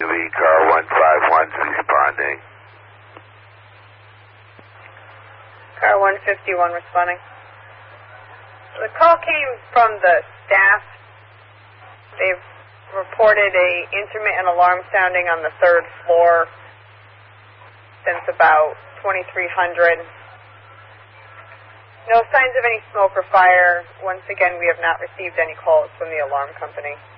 car 151 responding. Car 151 responding. The call came from the staff. They've reported a intermittent alarm sounding on the 3rd floor since about 2300. No signs of any smoke or fire. Once again, we have not received any calls from the alarm company.